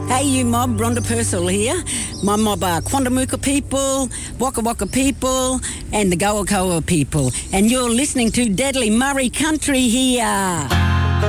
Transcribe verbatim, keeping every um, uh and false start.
Hey, you mob, Rhonda Purcell here. My mob are Quandamuka people, Waka Waka people, and the Goa Koa people. And you're listening to Deadly Murray Country here.